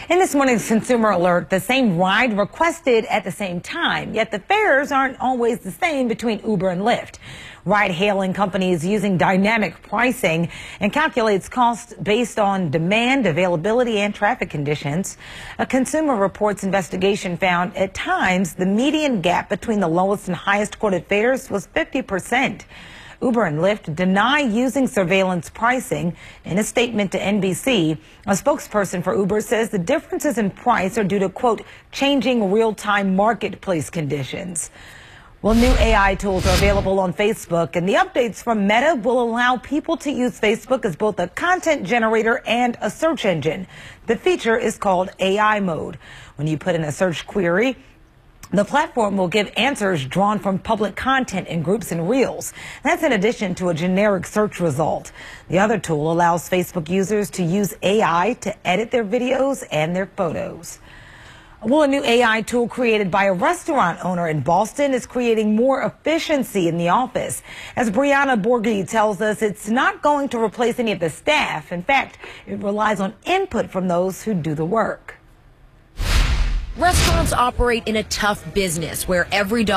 In this morning's Consumer Alert, the same ride requested at the same time, yet the fares aren't always the same between Uber and Lyft. Ride-hailing companies using dynamic pricing and calculates costs based on demand, availability, and traffic conditions. A Consumer Reports investigation found at times the median gap between the lowest and highest quoted fares was 50%. Uber and Lyft deny using surveillance pricing. In a statement to NBC, a spokesperson for Uber says the differences in price are due to, quote, changing real-time marketplace conditions. Well, new AI tools are available on Facebook, and the updates from Meta will allow people to use Facebook as both a content generator and a search engine. The feature is called AI Mode. When you put in a search query, the platform will give answers drawn from public content in groups and reels. That's in addition to a generic search result. The other tool allows Facebook users to use AI to edit their videos and their photos. Well, a new AI tool created by a restaurant owner in Boston is creating more efficiency in the office. As Brianna Borghi tells us, it's not going to replace any of the staff. In fact, it relies on input from those who do the work. Restaurants operate in a tough business where every dollar